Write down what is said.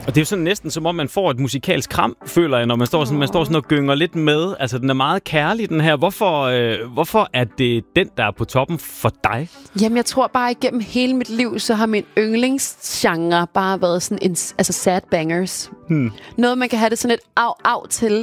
Og det er jo sådan næsten som om, man får et musikalsk kram, føler jeg, når man står sådan og gynger lidt med. Altså, den er meget kærlig, den her. Hvorfor er det den, der er på toppen for dig? Jamen, jeg tror bare, igennem hele mit liv, så har min yndlingsgenre bare været sådan sad bangers. Noget, man kan have det sådan et af til,